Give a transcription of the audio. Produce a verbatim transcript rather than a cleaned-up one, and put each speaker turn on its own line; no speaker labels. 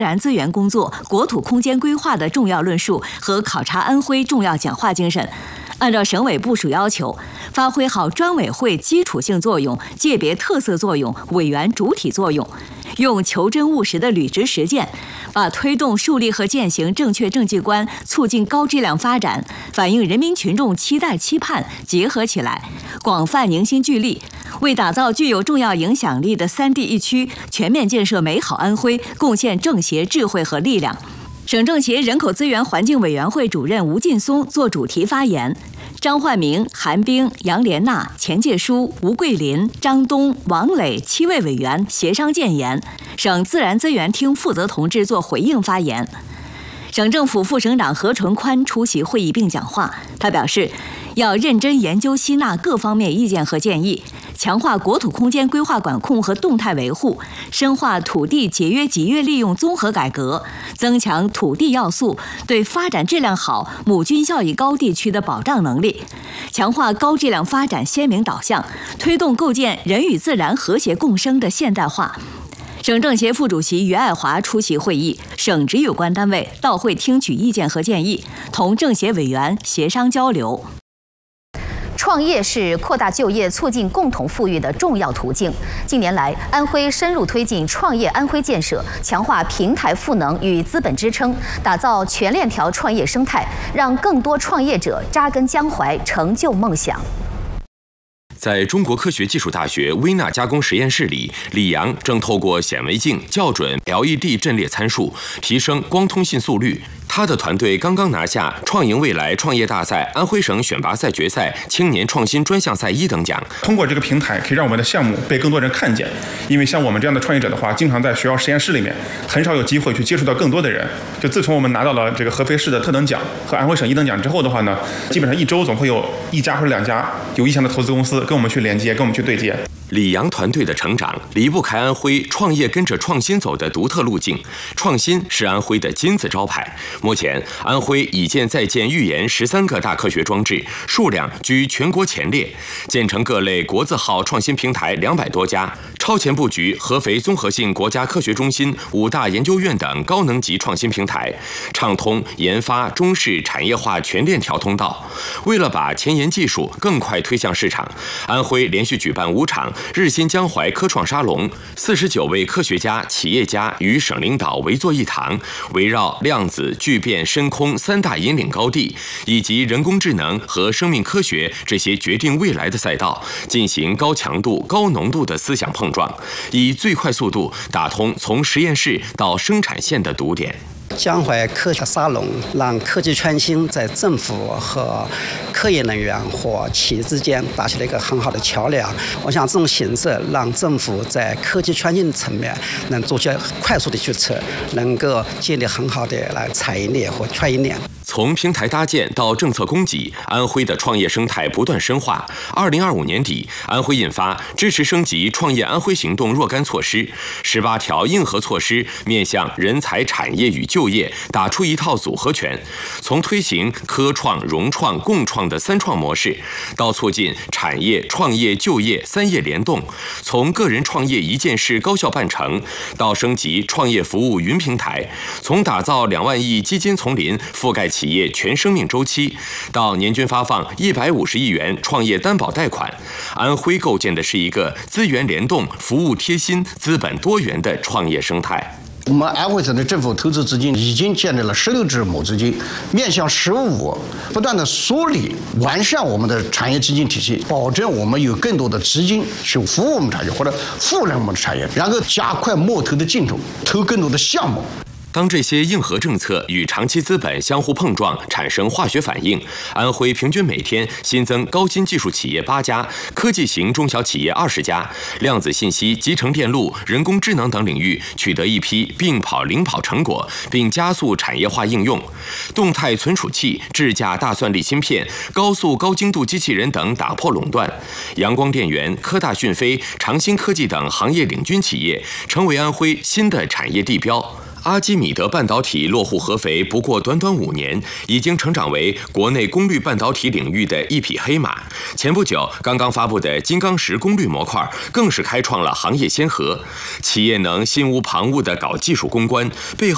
然资源工作、国土空间规划的重要论述和考察安徽重要讲话精神。按照省委部署要求，发挥好专委会基础性作用、界别特色作用、委员主体作用，用求真务实的履职实践，把推动树立和践行正确政绩观、促进高质量发展、反映人民群众期待期盼结合起来，广泛凝心聚力，为打造具有重要影响力的三地一区全面建设美好安徽贡献政协智慧和力量。省政协人口资源环境委员会主任吴劲松作主题发言，张焕明、韩冰、杨莲娜、钱介书、吴桂林、张东、王磊七位委员协商建言，省自然资源厅负责同志作回应发言。省政府副省长何纯宽出席会议并讲话，他表示，要认真研究吸纳各方面意见和建议，强化国土空间规划管控和动态维护，深化土地节约集约利用综合改革，增强土地要素对发展质量好、母均效益高地区的保障能力，强化高质量发展鲜明导向，推动构建人与自然和谐共生的现代化。省政协副主席于爱华出席会议，省直有关单位到会听取意见和建议，同政协委员协商交流。
创业是扩大就业、促进共同富裕的重要途径。近年来，安徽深入推进创业安徽建设，强化平台赋能与资本支撑，打造全链条创业生态，让更多创业者扎根江淮，成就梦想。
在中国科学技术大学微纳加工实验室里，李阳正透过显微镜校准 L E D 阵列参数，提升光通信速率。他的团队刚刚拿下创赢未来创业大赛安徽省选拔赛决赛青年创新专项赛一等奖。
通过这个平台，可以让我们的项目被更多人看见。因为像我们这样的创业者的话，经常在学校实验室里面，很少有机会去接触到更多的人。就自从我们拿到了这个合肥市的特等奖和安徽省一等奖之后的话呢，基本上一周总会有一家或者两家有意向的投资公司跟我们去连接，跟我们去对接。
李阳团队的成长离不开安徽创业跟着创新走的独特路径，创新是安徽的金字招牌。目前，安徽已建在建预研十三个大科学装置，数量居全国前列，建成各类国字号创新平台两百多家，超前布局合肥综合性国家科学中心、五大研究院等高能级创新平台，畅通研发、中试、产业化全链条通道。为了把前沿技术更快推向市场，安徽连续举办五场日新江淮科创沙龙，四十九位科学家、企业家与省领导围坐一堂，围绕量子、聚变、深空三大引领高地，以及人工智能和生命科学这些决定未来的赛道，进行高强度、高浓度的思想碰撞，以最快速度打通从实验室到生产线的堵点。
江淮科学沙龙让科技创新在政府和科研人员或企业之间打起了一个很好的桥梁。我想这种形式让政府在科技创新层面能做些快速的决策，能够建立很好的来产业链和创业链。
从平台搭建到政策供给，安徽的创业生态不断深化。二零二五年底，安徽印发支持升级创业安徽行动若干措施，十八条硬核措施面向人才、产业与就业打出一套组合拳。从推行科创、融创、共创的三创模式，到促进产业、创业、就业三业联动；从个人创业一件事高效办成，到升级创业服务云平台；从打造两万亿基金丛林覆盖企业全生命周期，到年均发放一百五十亿元创业担保贷款，安徽构建的是一个资源联动、服务贴心、资本多元的创业生态。
我们安徽省的政府投资资金已经建立了十六支母资金，面向“十五”，不断的梳理、完善我们的产业基金体系，保证我们有更多的资金去服务我们产业或者赋能我们的产业，然后加快摸头的进度，投更多的项目。
当这些硬核政策与长期资本相互碰撞，产生化学反应，安徽平均每天新增高新技术企业八家，科技型中小企业二十家，量子信息、集成电路、人工智能等领域取得一批并跑领跑成果，并加速产业化应用。动态存储器、智驾大算力芯片、高速高精度机器人等打破垄断，阳光电源、科大讯飞、长兴科技等行业领军企业成为安徽新的产业地标。阿基米德半导体落户合肥不过短短五年，已经成长为国内功率半导体领域的一匹黑马。前不久刚刚发布的金刚石功率模块更是开创了行业先河。企业能心无旁骛地搞技术攻关，背后